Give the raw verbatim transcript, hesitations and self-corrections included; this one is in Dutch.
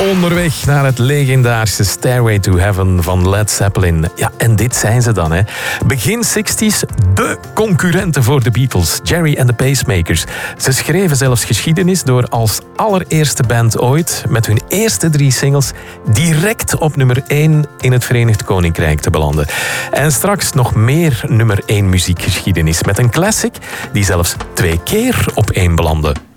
Onderweg naar het legendarische Stairway to Heaven van Led Zeppelin. Ja, en dit zijn ze dan, hè. Begin zestig's, de concurrenten voor de Beatles, Jerry and the Pacemakers. Ze schreven zelfs geschiedenis door als allereerste band ooit met hun eerste drie singles direct op nummer één in het Verenigd Koninkrijk te belanden. En straks nog meer nummer één muziekgeschiedenis met een classic die zelfs twee keer op één belandde.